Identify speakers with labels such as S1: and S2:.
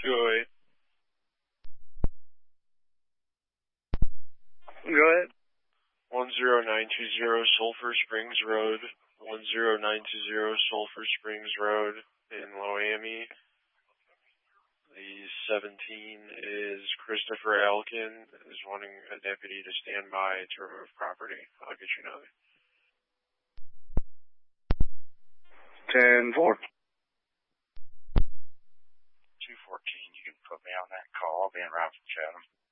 S1: ahead. Go ahead.
S2: 10920 Sulphur Springs Road. 10920 Sulphur Springs Road in Loami. The 17 is Christopher Elkin, is wanting a deputy to stand by to remove property. I'll get you another.
S1: 10-4.
S3: 214, you can put me on that call. I'll be in route from Chatham.